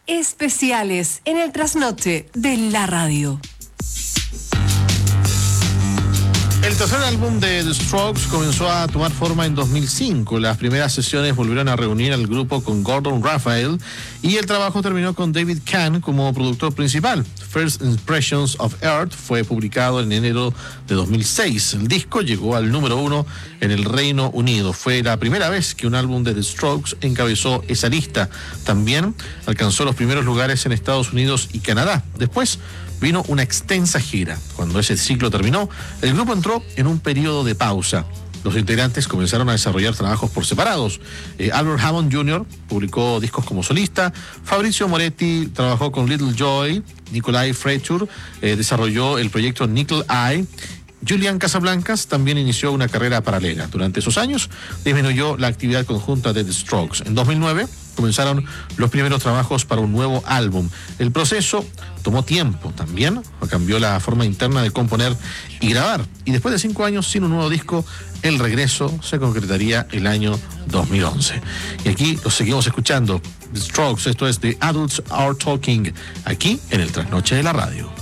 especiales en el trasnoche de la radio. El tercer álbum de The Strokes comenzó a tomar forma en 2005. Las primeras sesiones volvieron a reunir al grupo con Gordon Raphael y el trabajo terminó con David Kahn como productor principal. First Impressions of Earth fue publicado en enero de 2006. El disco llegó al número 1 en el Reino Unido. Fue la primera vez que un álbum de The Strokes encabezó esa lista. También alcanzó los primeros lugares en Estados Unidos y Canadá. Después vino una extensa gira. Cuando ese ciclo terminó, el grupo entró en un periodo de pausa. Los integrantes comenzaron a desarrollar trabajos por separados. Albert Hammond Jr. publicó discos como solista, Fabrizio Moretti trabajó con Little Joy, Nikolai Fraiture desarrolló el proyecto Nickel Eye, Julian Casablancas también inició una carrera paralela. Durante esos años disminuyó la actividad conjunta de The Strokes. En 2009 comenzaron los primeros trabajos para un nuevo álbum. El proceso tomó tiempo también, cambió la forma interna de componer y grabar. Y después de 5 años sin un nuevo disco, el regreso se concretaría el año 2011. Y aquí los seguimos escuchando. The Strokes, esto es The Adults Are Talking, aquí en el Trasnoche de la Radio.